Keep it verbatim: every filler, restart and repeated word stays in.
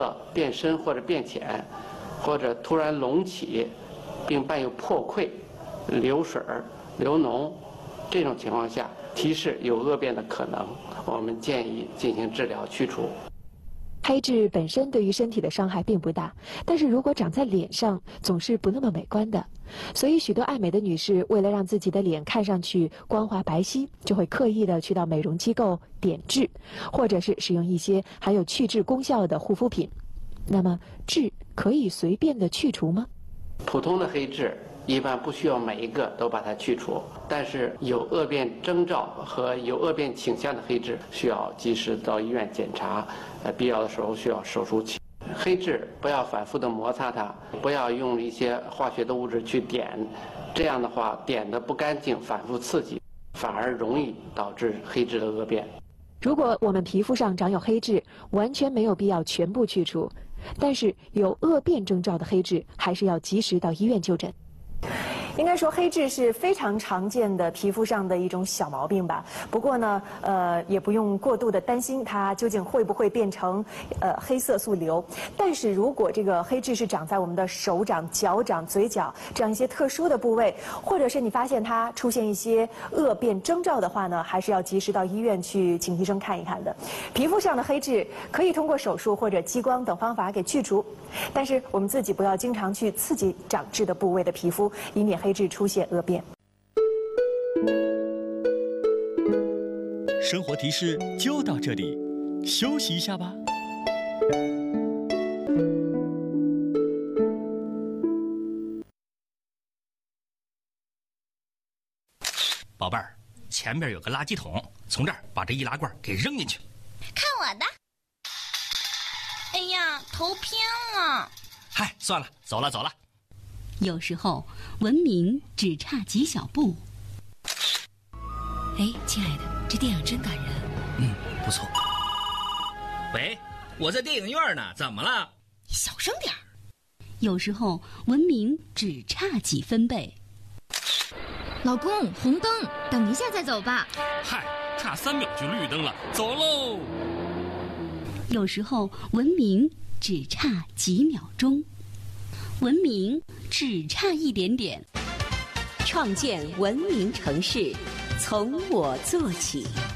变深或者变浅，或者突然隆起，并伴有破溃、流水、流脓，这种情况下提示有恶变的可能，我们建议进行治疗去除。 黑痣本身对于身体的伤害并不大，但是如果长在脸上，总是不那么美观的。所以许多爱美的女士为了让自己的脸看上去光滑白皙，就会刻意的去到美容机构点痣，或者是使用一些含有去痣功效的护肤品。那么痣可以随便的去除吗？ 普通的黑痣一般不需要每一个都把它去除，但是有恶变征兆和有恶变倾向的黑痣，需要及时到医院检查，呃，必要的时候需要手术起。黑痣不要反复的摩擦它，不要用一些化学的物质去点，这样的话点的不干净，反复刺激，反而容易导致黑痣的恶变。 如果我们皮肤上长有黑痣，完全没有必要全部去除，但是有恶变征兆的黑痣，还是要及时到医院就诊。应该说，黑痣是非常常见的皮肤上的一种小毛病吧。不过呢，呃，也不用过度的担心它究竟会不会变成呃黑色素瘤。但是如果这个黑痣是长在我们的手掌、脚掌、嘴角这样一些特殊的部位，或者是你发现它出现一些恶变征兆的话呢，还是要及时到医院去请医生看一看的。皮肤上的黑痣可以通过手术或者激光等方法给去除，但是我们自己不要经常去刺激长痣的部位的皮肤，以免黑痣出现恶变。 生活提示就到这里，休息一下吧。宝贝儿，前面有个垃圾桶，从这儿把这易拉罐给扔进去。 看我的！哎呀，头偏了。 嗨，算了，走了走了。 有时候文明只差几小步。 哎，亲爱的，这电影真感人。 嗯，不错。喂，我在电影院呢，怎么了？ 小声点儿。 有时候文明只差几分贝。 老公，红灯，等一下再走吧。 嗨，差三秒就绿灯了，走喽。 有时候文明只差几秒钟。文明只差一点点， 创建文明城市，从我做起。